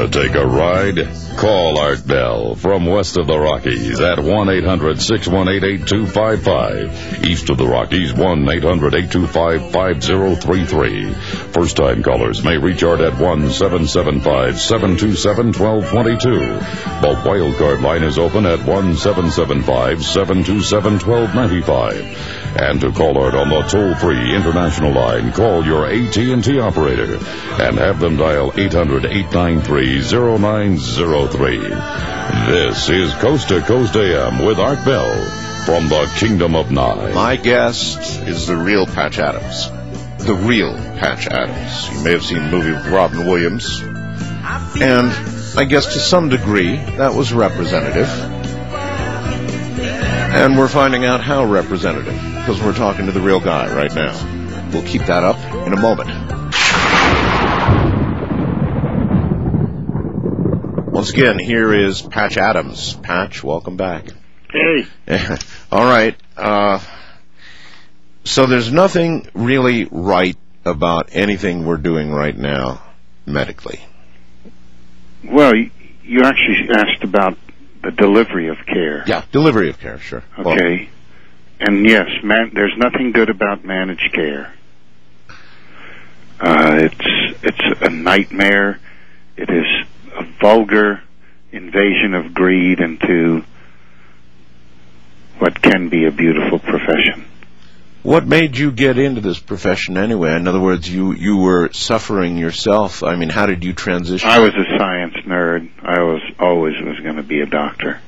Wanna take a ride? Call Art Bell from west of the Rockies at 1-800-618-8255. East of the Rockies, 1-800-825-5033. First-time callers may reach Art at 1-775-727-1222. The wildcard line is open at 1-775-727-1295. And to call Art on the toll-free international line, call your AT&T operator and have them dial 800-893-0903. This is Coast to Coast AM with Art Bell from the Kingdom of Nye. My guest is the real Patch Adams. The real Patch Adams. You may have seen the movie with Robin Williams. And I guess to some degree that was representative. And we're finding out how representative, because we're talking to the real guy right now. We'll keep that up in a moment. Once again, here is Patch Adams. Patch, welcome back. Hey. All right. So there's nothing really right about anything we're doing right now medically. Well, you actually asked about the delivery of care. Yeah, delivery of care, sure. Okay. And yes, there's nothing good about managed care. It's a nightmare. It is a vulgar invasion of greed into what can be a beautiful profession. What made you get into this profession anyway? In other words, you were suffering yourself. I mean, how did you transition? I was a science nerd. I always was going to be a doctor.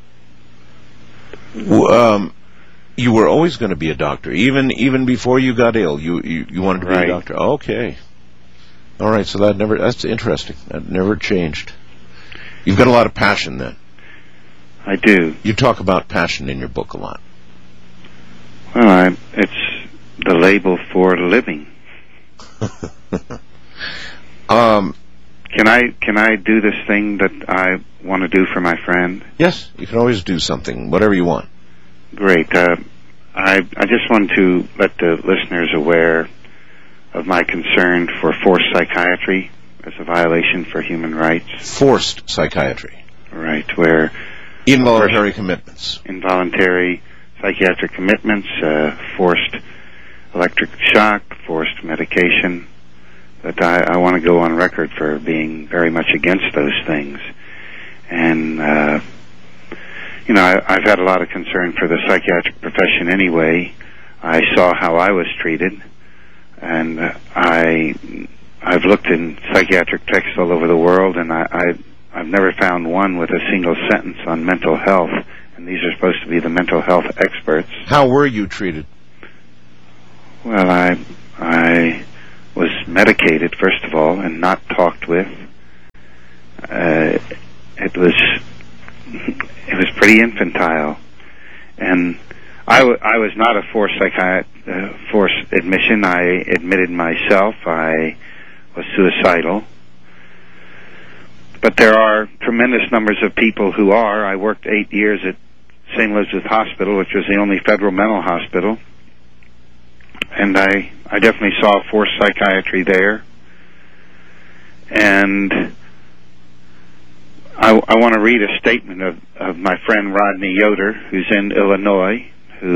You were always going to be a doctor, even before you got ill. You wanted to be a doctor. Okay. All right. So that's interesting. That never changed. You've got a lot of passion then. I do. You talk about passion in your book a lot. Well, it's the label for living. Can I do this thing that I want to do for my friend? Yes, you can always do something, whatever you want. Great. I just want to let the listeners aware of my concern for forced psychiatry as a violation for human rights. Forced psychiatry. Right, where involuntary commitments. Involuntary psychiatric commitments, forced electric shock, forced medication. But I want to go on record for being very much against those things. And, I've had a lot of concern for the psychiatric profession anyway. I saw how I was treated, and I've looked in psychiatric texts all over the world, and I've never found one with a single sentence on mental health. And these are supposed to be the mental health experts. How were you treated? Well, I was medicated, first of all, and not talked with. It was pretty infantile. And I was not a forced admission. I admitted myself. I was suicidal. But there are tremendous numbers of people who are. I worked 8 years at St. Elizabeth Hospital, which was the only federal mental hospital. And I definitely saw forced psychiatry there. And I want to read a statement of my friend Rodney Yoder, who's in Illinois,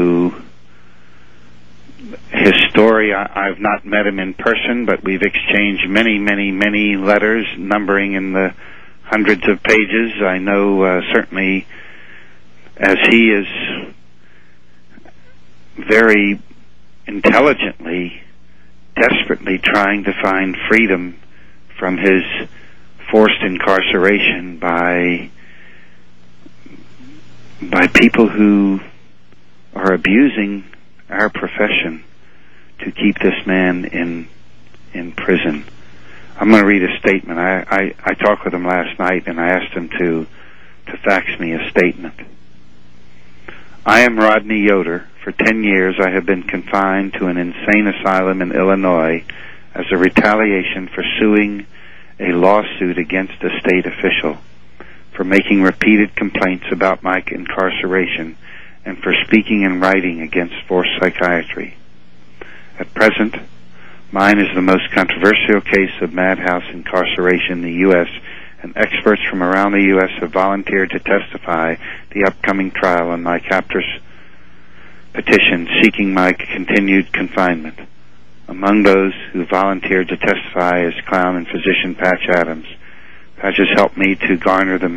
his story, I've not met him in person, but we've exchanged many, many, many letters, numbering in the hundreds of pages. I know certainly as he is very intelligently, desperately trying to find freedom from his forced incarceration by people who are abusing our profession to keep this man in prison. I'm going to read a statement. I talked with him last night, and I asked him to fax me a statement. I am Rodney Yoder. For 10 years, I have been confined to an insane asylum in Illinois as a retaliation for suing a lawsuit against a state official, for making repeated complaints about my incarceration, and for speaking and writing against forced psychiatry. At present, mine is the most controversial case of madhouse incarceration in the U.S., and experts from around the U.S. have volunteered to testify the upcoming trial on my captor's petition seeking my continued confinement. Among those who volunteered to testify is clown and physician Patch Adams. Patch has helped me to garner the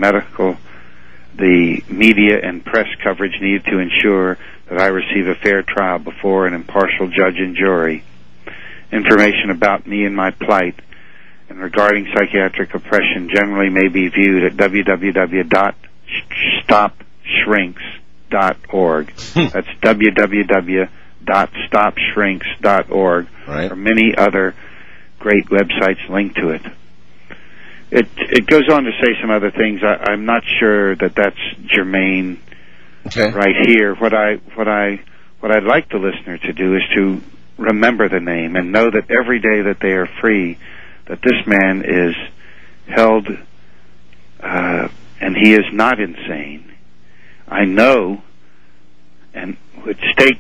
media and press coverage needed to ensure that I receive a fair trial before an impartial judge and jury. Information about me and my plight and regarding psychiatric oppression generally may be viewed at www.stopshrinks.org. That's www.stopshrinks.org, right, or many other great websites linked to it. It goes on to say some other things. I'm not sure that that's germane right here. What I'd like the listener to do is to remember the name and know that every day that they are free, that this man is held, and he is not insane. I know and would stake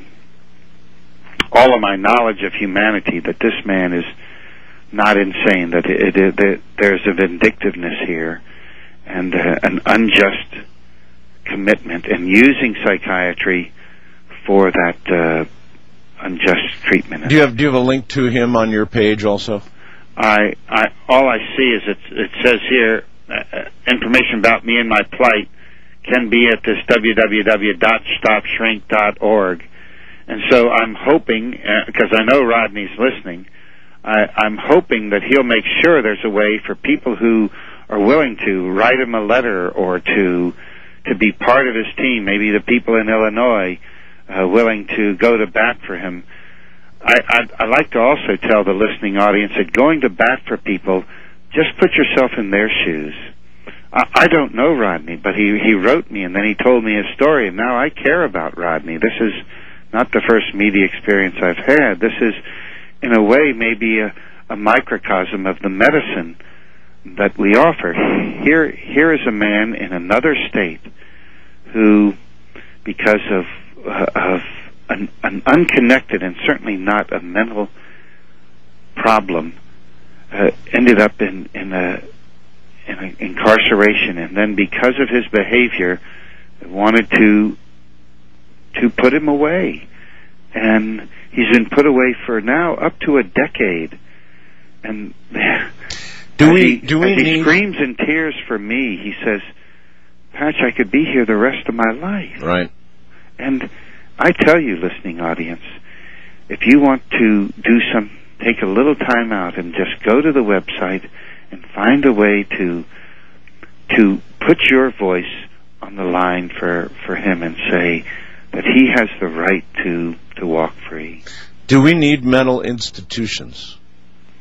all of my knowledge of humanity that this man is not insane, that there's a vindictiveness here and an unjust commitment and using psychiatry for that unjust treatment. Do you have a link to him on your page also? All I see is it says here information about me and my plight can be at this www.stopshrink.org. And so I'm hoping, because I know Rodney's listening, I'm hoping that he'll make sure there's a way for people who are willing to write him a letter or to be part of his team, maybe the people in Illinois willing to go to bat for him. I'd like to also tell the listening audience that going to bat for people, just put yourself in their shoes. I don't know Rodney, but he wrote me and then he told me his story, and now I care about Rodney. This is not the first media experience I've had. This is, in a way, maybe a microcosm of the medicine that we offer. Here is a man in another state who, because of an unconnected and certainly not a mental problem, ended up in incarceration, and then because of his behavior, wanted to put him away, and he's been put away for now up to a decade. And he screams in tears for me. He says, "Patch, I could be here the rest of my life." Right. And I tell you, listening audience, if you want to take a little time out and just go to the website and find a way to put your voice on the line for him and say that he has the right to walk free. Do we need mental institutions?